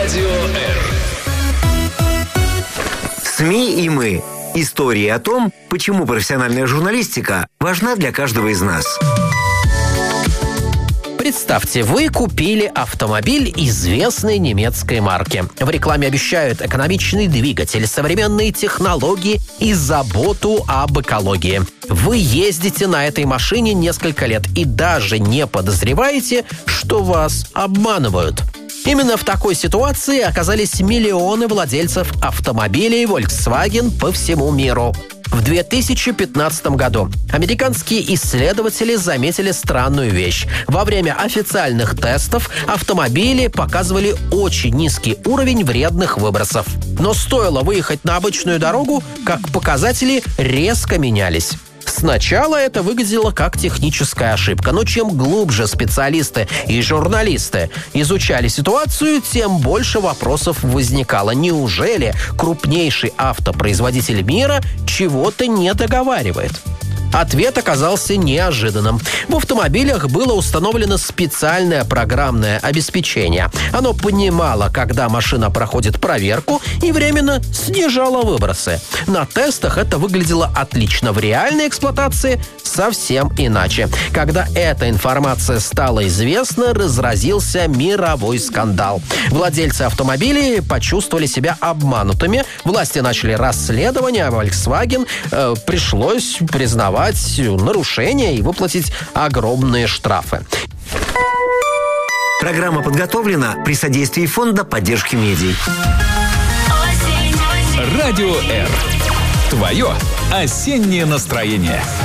Радио Р. СМИ и мы. Истории о том, почему профессиональная журналистика важна для каждого из нас. Представьте, вы купили автомобиль известной немецкой марки. В рекламе обещают экономичный двигатель, современные технологии и заботу об экологии. Вы ездите на этой машине несколько лет и даже не подозреваете, что вас обманывают. Именно в такой ситуации оказались миллионы владельцев автомобилей Volkswagen по всему миру. В 2015 году американские исследователи заметили странную вещь. Во время официальных тестов автомобили показывали очень низкий уровень вредных выбросов. Но стоило выехать на обычную дорогу, как показатели резко менялись. Сначала это выглядело как техническая ошибка, но чем глубже специалисты и журналисты изучали ситуацию, тем больше вопросов возникало. Неужели крупнейший автопроизводитель мира чего-то не договаривает? Ответ оказался неожиданным. В автомобилях было установлено специальное программное обеспечение. Оно понимало, когда машина проходит проверку, и временно снижало выбросы. На тестах это выглядело отлично. В реальной эксплуатации совсем иначе. Когда эта информация стала известна, разразился мировой скандал. Владельцы автомобилей почувствовали себя обманутыми. Власти начали расследование, а Volkswagen пришлось признавать нарушения и выплатить огромные штрафы. Программа подготовлена при содействии Фонда поддержки медиа. Радио Р. Твое осеннее настроение.